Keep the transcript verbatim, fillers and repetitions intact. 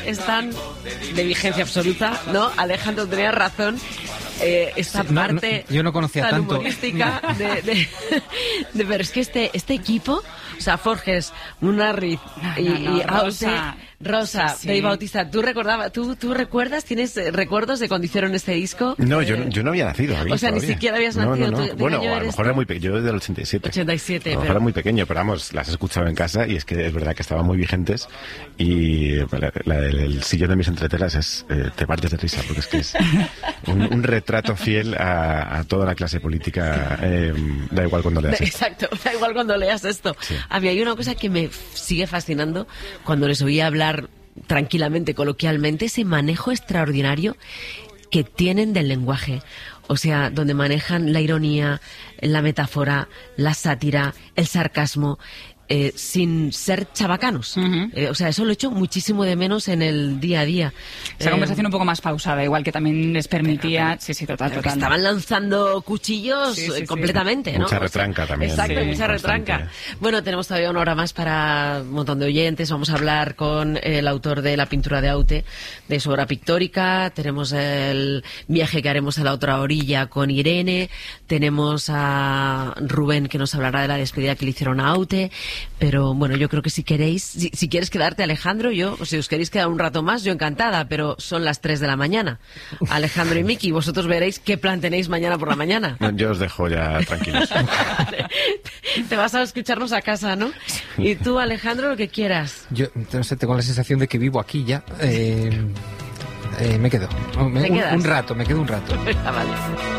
están de vigencia absoluta, ¿no? Alejandro tenía razón. Eh, esta sí, no, parte no, yo no conocía tan tanto humorística de, de, de, pero es que este este equipo, o sea, Forges, Munarriz no, y, no, no, y Rosa, Aute, Rosa, sí, sí. Dave Bautista, ¿tú recordabas, tú, tú recuerdas, tienes recuerdos de cuando hicieron este disco? No, eh, yo, yo no había nacido ahí. O sea, todavía. ni siquiera habías no, nacido. No, no. ¿Tú, bueno, qué año a lo eres mejor tú? era muy pequeño, yo desde el ochenta y siete. ochenta y siete, A lo mejor pero... era muy pequeño, pero vamos, las he escuchado en casa y es que es verdad que estaban muy vigentes y la, la, el sillón de mis entretelas es, eh, te partes de risa, porque es que es un, un retrato fiel a, a toda la clase política, eh, da igual cuando leas esto. Exacto, da igual cuando leas esto. Sí. A mí hay una cosa que me sigue fascinando cuando les oía hablar tranquilamente, coloquialmente, ese manejo extraordinario que tienen del lenguaje. O sea, donde manejan la ironía, la metáfora, la sátira, el sarcasmo, eh, sin ser chabacanos. Uh-huh. Eh, o sea, eso lo echo muchísimo de menos en el día a día. Esa Eh, conversación un poco más pausada, igual que también les permitía... pero- sí, sí, total, pero que total. estaban lanzando cuchillos Sí, sí, eh, sí. completamente, ¿no? Mucha retranca también. Exacto, Sí, mucha bastante. retranca. Bueno, tenemos todavía una hora más para un montón de oyentes. Vamos a hablar con el autor de La pintura de Aute, de su obra pictórica. Tenemos el viaje que haremos a la otra orilla con Irene. Tenemos a Rubén, que nos hablará de la despedida que le hicieron a Aute. Pero bueno, yo creo que si queréis, si, si quieres quedarte, Alejandro, yo, o si os queréis quedar un rato más, yo encantada, pero son las tres de la mañana. Alejandro y Miki, vosotros veréis qué plan tenéis mañana por la mañana. No, yo os dejo ya tranquilos. Te vas a escucharnos a casa, ¿no? Y tú, Alejandro, lo que quieras. yo no sé, tengo la sensación de que vivo aquí ya. eh, eh, me quedo. Me- ¿Te un, quedas? un rato, me quedo un rato. Ah, vale.